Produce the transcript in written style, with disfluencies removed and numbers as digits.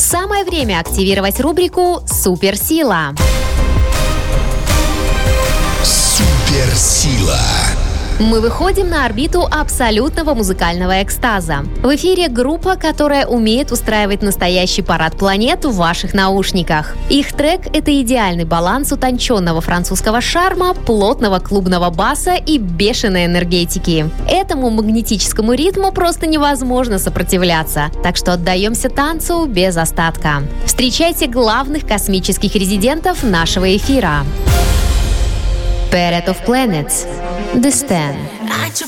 Самое время активировать рубрику «Суперсила». Суперсила. Мы выходим на орбиту абсолютного музыкального экстаза. В эфире группа, которая умеет устраивать настоящий парад планет в ваших наушниках. Их трек — это идеальный баланс утонченного французского шарма, плотного клубного баса и бешеной энергетики. Этому магнетическому ритму просто невозможно сопротивляться, так что отдаемся танцу без остатка. Встречайте главных космических резидентов нашего эфира. Parade of Planets. The Stand. At your